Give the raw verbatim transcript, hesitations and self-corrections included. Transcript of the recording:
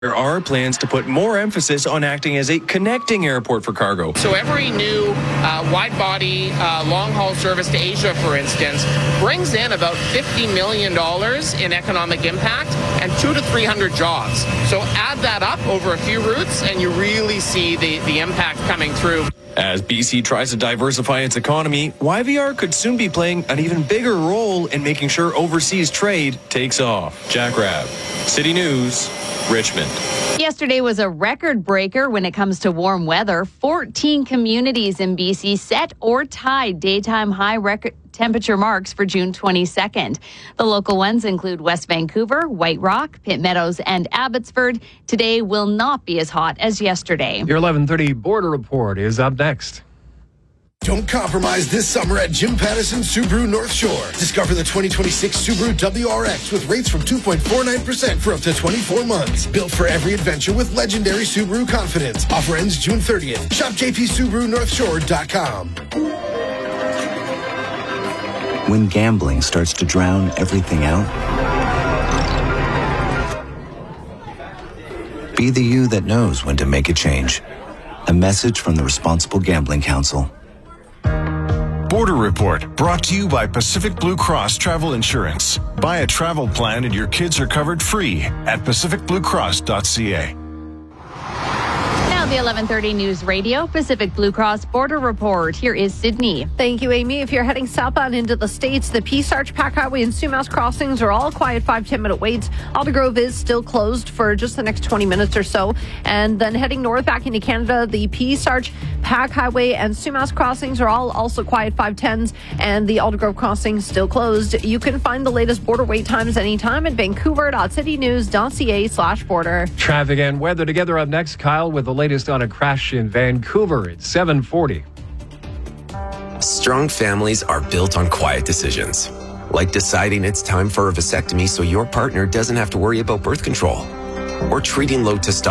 There are plans to put more emphasis on acting as a connecting airport for cargo. So every new uh, wide-body uh, long-haul service to Asia, for instance, brings in about fifty million dollars in economic impact and two to three hundred jobs. So add that up over a few routes and you really see the, the impact coming through. As B C tries to diversify its economy, Y V R could soon be playing an even bigger role in making sure overseas trade takes off. Jack Rabb, City News, Richmond. Yesterday was a record breaker when it comes to warm weather. fourteen communities in B C set or tied daytime high record temperature marks for June twenty-second. The local ones include West Vancouver, White Rock, Pitt Meadows, and Abbotsford. Today will not be as hot as yesterday. Your eleven thirty Border Report is up next. Don't compromise this summer at Jim Pattison Subaru North Shore. Discover the twenty twenty-six Subaru W R X with rates from two point four nine percent for up to twenty-four months. Built for every adventure with legendary Subaru confidence. Offer ends June thirtieth. Shop j p subaru north shore dot com. When gambling starts to drown everything out, be the you that knows when to make a change. A message from the Responsible Gambling Council. Border Report, brought to you by Pacific Blue Cross Travel Insurance. Buy a travel plan and your kids are covered free at pacific blue cross dot c a. Now the eleven thirty News Radio, Pacific Blue Cross Border Report. Here is Sydney. Thank you, Amy. If you're heading southbound into the States, the Peace Arch, Pack Highway, and Sumas crossings are all quiet five to ten minute waits. Aldergrove is still closed for just the next twenty minutes or so. And then heading north back into Canada, the Peace Arch, Pack Highway, and Sumas crossings are all also quiet five tens, and the Aldergrove crossing still closed. You can find the latest border wait times anytime at vancouver dot city news dot c a slash border. Traffic and weather together up next. Kyle with the latest on a crash in Vancouver. It's seven forty. Strong families are built on quiet decisions, like deciding it's time for a vasectomy so your partner doesn't have to worry about birth control, or treating low testosterone